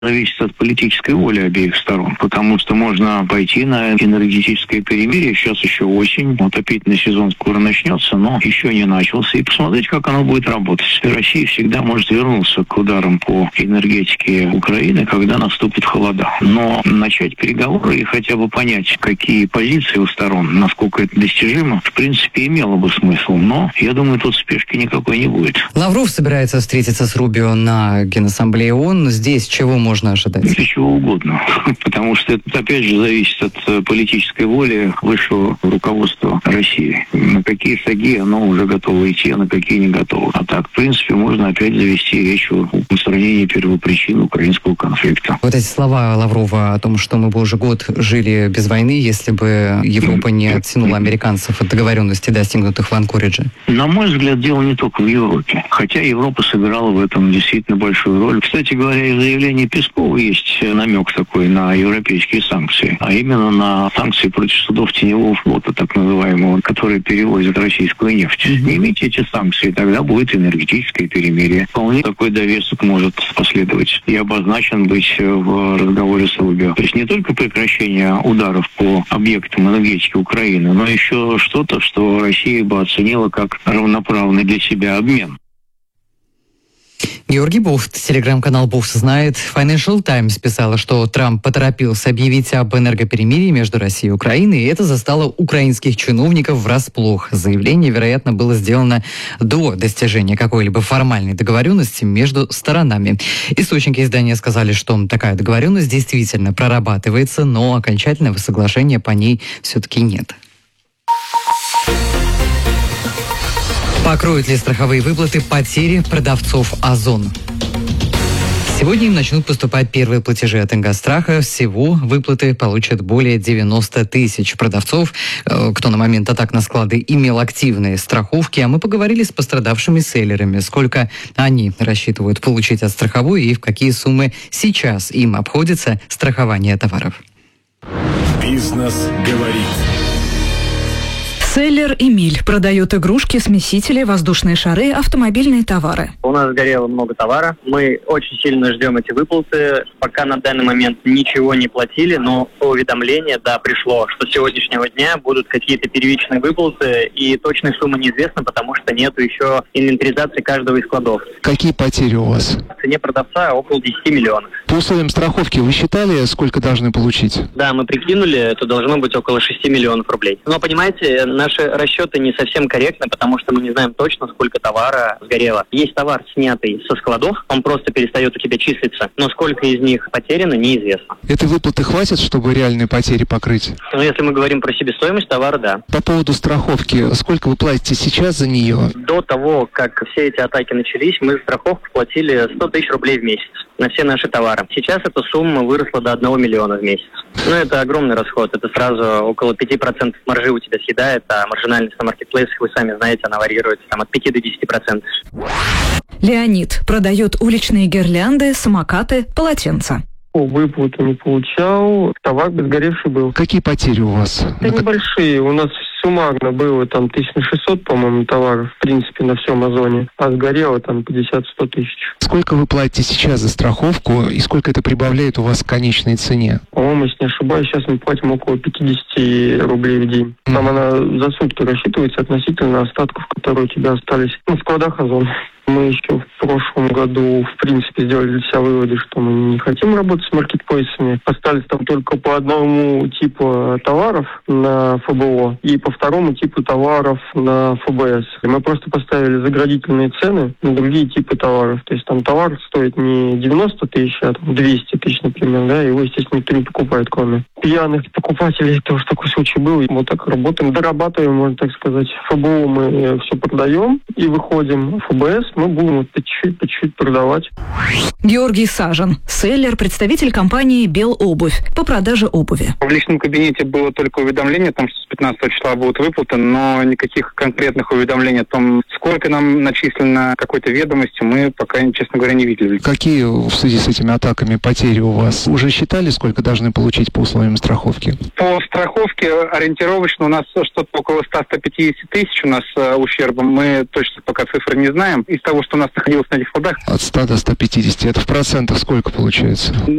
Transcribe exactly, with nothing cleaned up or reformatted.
Зависит от политической воли обеих сторон, потому что можно пойти на энергетическое перемирие. Сейчас еще осень, отопительный сезон скоро начнется, но еще не начался. И посмотреть, как оно будет работать. Россия всегда может вернуться к ударам по энергетике Украины, когда наступит холода. Но начать переговоры и хотя бы понять, какие позиции у сторон, насколько это достижимо, в принципе, имело бы смысл. Но, я думаю, тут спешки никакой не будет. Лавров собирается встретиться с Рубио на Генассамблее ООН. Здесь чего можно можно ожидать? Для чего угодно. Потому что это, опять же, зависит от политической воли высшего руководства России. На какие шаги оно уже готово идти, а на какие не готово. А так, в принципе, можно опять завести речь о устранении первопричин украинского конфликта. Вот эти слова Лаврова о том, что мы бы уже год жили без войны, если бы Европа не оттянула американцев от договоренностей, достигнутых в Анкоридже. На мой взгляд, дело не только в Европе. Хотя Европа сыграла в этом действительно большую роль. Кстати говоря, и в заявлении Пескова есть намек такой на европейские санкции, а именно на санкции против судов теневого флота, так называемого, которые перевозят российскую нефть. Снимите эти санкции, тогда будет энергетическое перемирие. Вполне такой довесок может последовать и обозначен быть в разговоре с Рубио. То есть не только прекращение ударов по объектам энергетики Украины, но еще что-то, что Россия бы оценила как равноправный для себя обмен. Георгий Бофт, телеграм-канал «Бофт знает». Financial Times писала, что Трамп поторопился объявить об энергоперемирии между Россией и Украиной, и это застало украинских чиновников врасплох. Заявление, вероятно, было сделано до достижения какой-либо формальной договоренности между сторонами. Источники издания сказали, что такая договоренность действительно прорабатывается, но окончательного соглашения по ней все-таки нет. Покроют ли страховые выплаты потери продавцов «Озон»? Сегодня им начнут поступать первые платежи от Ингостраха. Всего выплаты получат более девяносто тысяч продавцов, кто на момент атак на склады имел активные страховки. А мы поговорили с пострадавшими селлерами, сколько они рассчитывают получить от страховой и в какие суммы сейчас им обходится страхование товаров. Бизнес говорит. Селлер Эмиль продает игрушки, смесители, воздушные шары, автомобильные товары. У нас сгорело много товара. Мы очень сильно ждем эти выплаты. Пока на данный момент ничего не платили, но уведомление, да, пришло, что с сегодняшнего дня будут какие-то первичные выплаты, и точная сумма неизвестна, потому что нет еще инвентаризации каждого из складов. Какие потери у вас? В цене продавца около десять миллионов. По условиям страховки вы считали, сколько должны получить? Да, мы прикинули, это должно быть около шести миллионов рублей. Но, понимаете, наши расчеты не совсем корректны, потому что мы не знаем точно, сколько товара сгорело. Есть товар, снятый со складов, он просто перестает у тебя числиться, но сколько из них потеряно, неизвестно. Этой выплаты хватит, чтобы реальные потери покрыть? Ну, если мы говорим про себестоимость товара, да. По поводу страховки, сколько вы платите сейчас за нее? До того, как все эти атаки начались, мы за страховку платили сто тысяч рублей в месяц на все наши товары. Сейчас эта сумма выросла до одного миллиона в месяц. Ну, это огромный расход. Это сразу около пяти процентов маржи у тебя съедает, а маржинальность на маркетплейсах, вы сами знаете, она варьируется там, от пяти до десяти процентов. Леонид продает уличные гирлянды, самокаты, полотенца. Выплату не получал, товар сгоревший был. Какие потери у вас? Это небольшие. У нас суммарно было там тысяча шестьсот, по-моему, товаров, в принципе, на всем Озоне. А сгорело там пятьдесят-сто тысяч. Сколько вы платите сейчас за страховку и сколько это прибавляет у вас к конечной цене? По-моему, если не ошибаюсь, сейчас мы платим около пятьдесят рублей в день. Там она за сутки рассчитывается относительно остатков, которые у тебя остались ну, в складах Озона. Мы еще в прошлом году, в принципе, сделали для себя выводы, что мы не хотим работать с маркетплейсами. Остались там только по одному типу товаров на эф бэ о и по второму типу товаров на эф бэ эс. Мы просто поставили заградительные цены на другие типы товаров. То есть там товар стоит не девяносто тысяч, а там двести тысяч, например, да, его, естественно, никто не покупает, кроме пьяных покупателей. Это уж такой случай был. Вот так работаем, дорабатываем, можно так сказать. эф бэ о мы все продаем и выходим. эф бэ эс мы будем вот по чуть-чуть, по чуть-чуть продавать. Георгий Сажен, селлер, представитель компании «Белобувь» по продаже обуви. В личном кабинете было только уведомление о том, что с пятнадцатого числа будут выплаты, но никаких конкретных уведомлений о том, сколько нам начислено какой-то ведомости, мы пока, честно говоря, не видели. Какие в связи с этими атаками потери у вас? Уже считали, сколько должны получить по условиям время страховки? По страховке ориентировочно у нас что-то около сто - сто пятьдесят тысяч у нас э, ущерба. Мы точно пока цифры не знаем. Из того, что у нас находилось на этих складах. От ста до ста пятидесяти. Это в процентах сколько получается?